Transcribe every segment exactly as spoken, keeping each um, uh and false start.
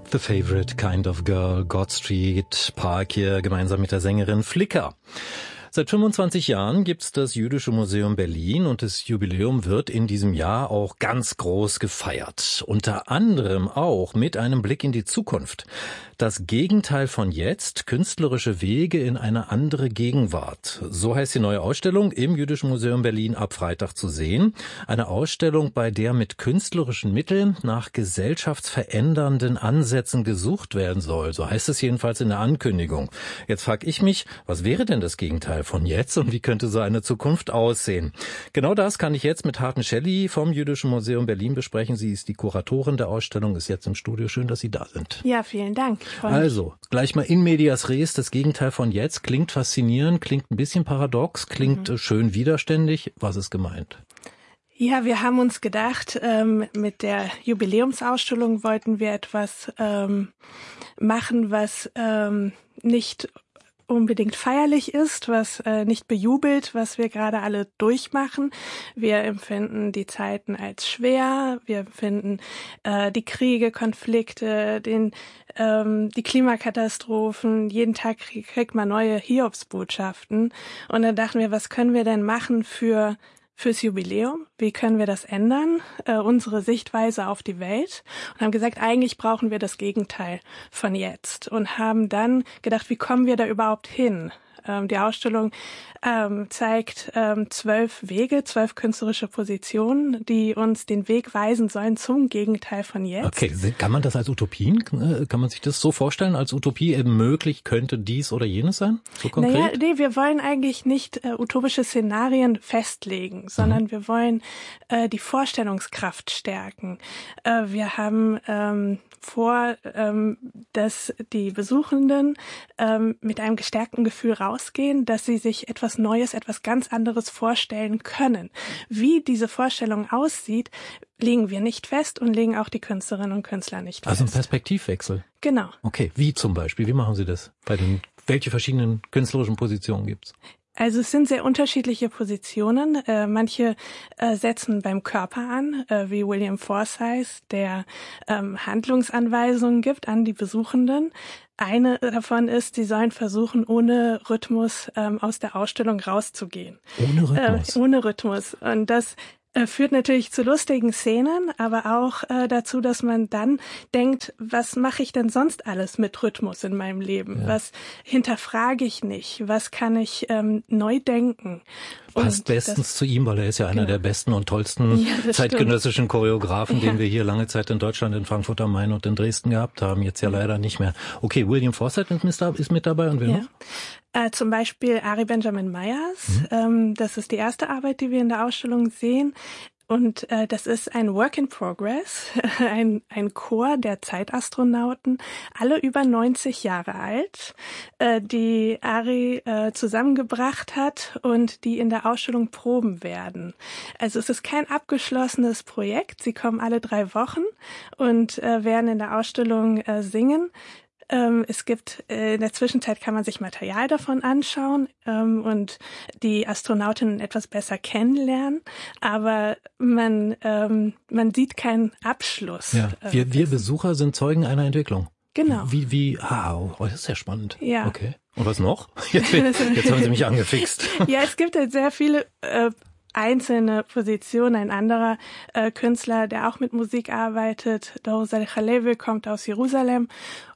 The Favorite Kind of Girl, God Street Park hier gemeinsam mit der Sängerin Flicker. Seit fünfundzwanzig Jahren gibt's das Jüdische Museum Berlin und das Jubiläum wird in diesem Jahr auch ganz groß gefeiert. Unter anderem auch mit einem Blick in die Zukunft. Das Gegenteil von jetzt, künstlerische Wege in eine andere Gegenwart. So heißt die neue Ausstellung im Jüdischen Museum Berlin ab Freitag zu sehen. Eine Ausstellung, bei der mit künstlerischen Mitteln nach gesellschaftsverändernden Ansätzen gesucht werden soll. So heißt es jedenfalls in der Ankündigung. Jetzt frage ich mich, was wäre denn das Gegenteil von jetzt und wie könnte so eine Zukunft aussehen? Genau das kann ich jetzt mit Harten Shelley vom Jüdischen Museum Berlin besprechen. Sie ist die Kuratorin der Ausstellung, ist jetzt im Studio. Schön, dass Sie da sind. Ja, vielen Dank. Also, gleich mal in medias res, das Gegenteil von jetzt. Klingt faszinierend, klingt ein bisschen paradox, klingt mhm. schön widerständig. Was ist gemeint? Ja, wir haben uns gedacht, ähm, mit der Jubiläumsausstellung wollten wir etwas ähm, machen, was ähm, nicht unbedingt feierlich ist, was äh, nicht bejubelt, was wir gerade alle durchmachen. Wir empfinden die Zeiten als schwer, wir empfinden äh, die Kriege, Konflikte, den ähm, die Klimakatastrophen. Jeden Tag krieg, kriegt man neue Hiobsbotschaften. Und dann dachten wir, was können wir denn machen für fürs Jubiläum? Wie können wir das ändern? Äh, unsere Sichtweise auf die Welt. Und haben gesagt, eigentlich brauchen wir das Gegenteil von jetzt. Und haben dann gedacht, wie kommen wir da überhaupt hin? Ähm, die Ausstellung ähm, zeigt ähm, zwölf Wege, zwölf künstlerische Positionen, die uns den Weg weisen sollen zum Gegenteil von jetzt. Okay, kann man das als Utopien, kann man sich das so vorstellen, als Utopie eben möglich könnte dies oder jenes sein? So konkret? Naja, nee, wir wollen eigentlich nicht äh, utopische Szenarien festlegen, sondern mhm. wir wollen äh, die Vorstellungskraft stärken. Äh, wir haben ähm, vor, ähm, dass die Besuchenden ähm, mit einem gestärkten Gefühl rausgehen, dass sie sich etwas Neues, etwas ganz anderes vorstellen können. Wie diese Vorstellung aussieht, legen wir nicht fest und legen auch die Künstlerinnen und Künstler nicht fest. Also ein Perspektivwechsel. Genau. Okay, wie zum Beispiel? Wie machen Sie das? Bei den, welche verschiedenen künstlerischen Positionen gibt's? Also es sind sehr unterschiedliche Positionen. Äh, manche äh, setzen beim Körper an, äh, wie William Forsyth, der ähm, Handlungsanweisungen gibt an die Besuchenden. Eine davon ist, sie sollen versuchen, ohne Rhythmus ähm, aus der Ausstellung rauszugehen. Ohne Rhythmus? Äh, ohne Rhythmus. Und das führt natürlich zu lustigen Szenen, aber auch äh, dazu, dass man dann denkt, was mache ich denn sonst alles mit Rhythmus in meinem Leben? Ja. Was hinterfrage ich nicht? Was kann ich ähm, neu denken? Passt bestens das, zu ihm, weil er ist ja einer genau. der besten und tollsten ja, zeitgenössischen stimmt. Choreografen, den ja. wir hier lange Zeit in Deutschland, in Frankfurt am Main und in Dresden gehabt haben. Jetzt ja leider nicht mehr. Okay, William Forsyth ist mit dabei und wer ja. noch? Äh, zum Beispiel Ari Benjamin Myers. Mhm. Ähm, das ist die erste Arbeit, die wir in der Ausstellung sehen. Und äh, das ist ein Work in Progress, ein, ein Chor der Zeitastronauten, alle über neunzig Jahre alt, äh, die Ari äh, zusammengebracht hat und die in der Ausstellung proben werden. Also es ist kein abgeschlossenes Projekt. Sie kommen alle drei Wochen und äh, werden in der Ausstellung äh, singen. Ähm, es gibt, äh, in der Zwischenzeit kann man sich Material davon anschauen ähm, und die Astronautinnen etwas besser kennenlernen, aber man, ähm, man sieht keinen Abschluss. Ja, wir, wir Besucher sind Zeugen einer Entwicklung. Genau. Wie, wie, ah, oh, das ist ja spannend. Ja. Okay. Und was noch? Jetzt, jetzt haben Sie mich angefixt. Ja, es gibt halt sehr viele äh, einzelne Positionen. Ein anderer äh, Künstler, der auch mit Musik arbeitet, Dorozal Chalevi, kommt aus Jerusalem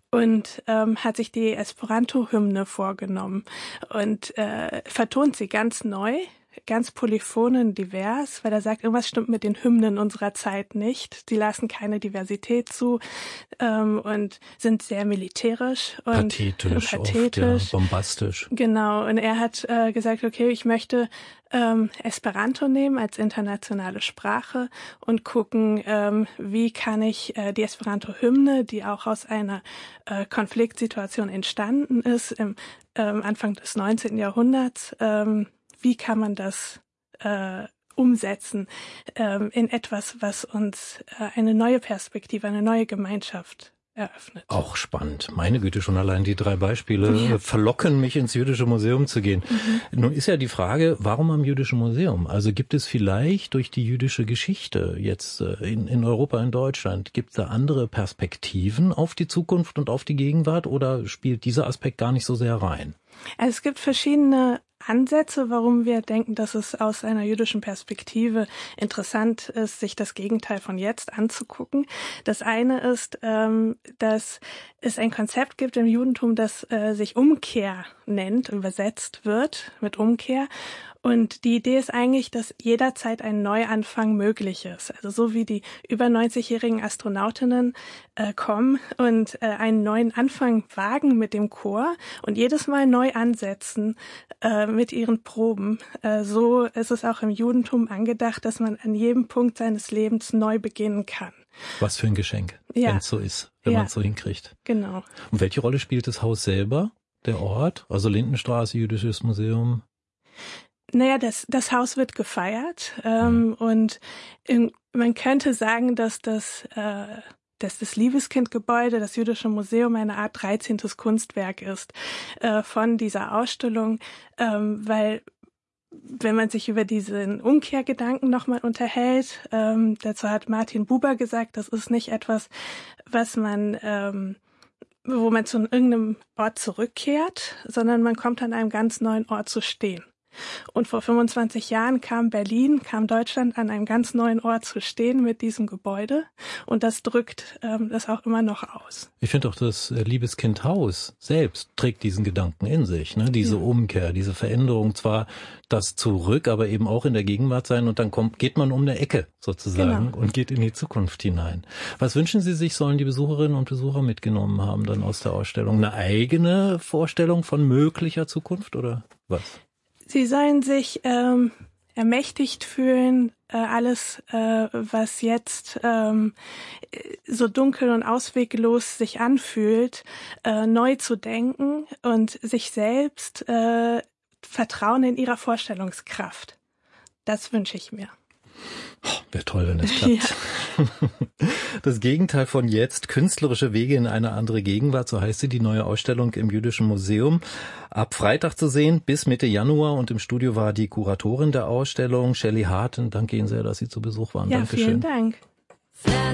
und ähm, hat sich die Esperanto-Hymne vorgenommen und äh, vertont sie ganz neu, ganz polyphon und divers, weil er sagt, irgendwas stimmt mit den Hymnen unserer Zeit nicht. Die lassen keine Diversität zu ähm, und sind sehr militärisch und pathetisch, pathetisch. Oft, ja, bombastisch. Genau, und er hat äh, gesagt, okay, ich möchte ähm, Esperanto nehmen als internationale Sprache und gucken, ähm, wie kann ich äh, die Esperanto-Hymne, die auch aus einer äh, Konfliktsituation entstanden ist, im ähm, Anfang des neunzehnten Jahrhunderts, ähm, wie kann man das äh, umsetzen ähm, in etwas, was uns äh, eine neue Perspektive, eine neue Gemeinschaft eröffnet. Auch spannend. Meine Güte, schon allein die drei Beispiele ja. verlocken mich, ins Jüdische Museum zu gehen. Mhm. Nun ist ja die Frage, warum am Jüdischen Museum? Also gibt es vielleicht durch die jüdische Geschichte jetzt in, in Europa, in Deutschland, gibt es da andere Perspektiven auf die Zukunft und auf die Gegenwart oder spielt dieser Aspekt gar nicht so sehr rein? Also es gibt verschiedene Ansätze, warum wir denken, dass es aus einer jüdischen Perspektive interessant ist, sich das Gegenteil von jetzt anzugucken. Das eine ist, ähm, dass es ein Konzept gibt im Judentum, das äh, sich Umkehr nennt, übersetzt wird mit Umkehr. Und die Idee ist eigentlich, dass jederzeit ein Neuanfang möglich ist. Also so wie die über neunzigjährigen Astronautinnen äh, kommen und äh, einen neuen Anfang wagen mit dem Chor und jedes Mal neu ansetzen äh, mit ihren Proben. Äh, so ist es auch im Judentum angedacht, dass man an jedem Punkt seines Lebens neu beginnen kann. Was für ein Geschenk, ja. wenn es so ist, wenn ja. man es so hinkriegt. Genau. Und welche Rolle spielt das Haus selber, der Ort? Also Lindenstraße, Jüdisches Museum? Naja, das, das Haus wird gefeiert ähm, mhm. und in, man könnte sagen, dass das, äh, dass das Liebeskindgebäude, das Jüdische Museum, eine Art dreizehntes Kunstwerk ist äh, von dieser Ausstellung, ähm, weil wenn man sich über diesen Umkehrgedanken nochmal unterhält, ähm, dazu hat Martin Buber gesagt, das ist nicht etwas, was man ähm, wo man zu irgendeinem Ort zurückkehrt, sondern man kommt an einem ganz neuen Ort zu stehen. Und vor fünfundzwanzig Jahren kam Berlin, kam Deutschland an einem ganz neuen Ort zu stehen mit diesem Gebäude. Und das drückt ähm, das auch immer noch aus. Ich finde auch, das Liebeskindhaus selbst trägt diesen Gedanken in sich, ne? Diese ja. Umkehr, diese Veränderung, zwar das Zurück, aber eben auch in der Gegenwart sein. Und dann kommt, geht man um eine Ecke sozusagen genau. und geht in die Zukunft hinein. Was wünschen Sie sich, sollen die Besucherinnen und Besucher mitgenommen haben dann aus der Ausstellung? Eine eigene Vorstellung von möglicher Zukunft oder was? Sie sollen sich ähm, ermächtigt fühlen, äh, alles, äh, was jetzt ähm, so dunkel und ausweglos sich anfühlt, äh, neu zu denken und sich selbst äh, vertrauen in ihrer Vorstellungskraft. Das wünsche ich mir. Oh, wäre toll, wenn es klappt. Ja. Das Gegenteil von jetzt, künstlerische Wege in eine andere Gegenwart, so heißt sie, die neue Ausstellung im Jüdischen Museum. Ab Freitag zu sehen bis Mitte Januar und im Studio war die Kuratorin der Ausstellung, Shelley Harten. Danke Ihnen sehr, dass Sie zu Besuch waren. Ja, Dankeschön. vielen Dank.